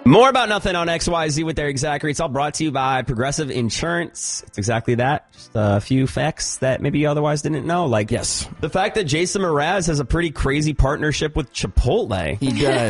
More about nothing on XYZ with Eric Zachary. It's all brought to you by Progressive Insurance. It's exactly that. Just a few facts that maybe you otherwise didn't know. Like, yes, the fact that Jason Mraz has a pretty crazy partnership with Chipotle. He does.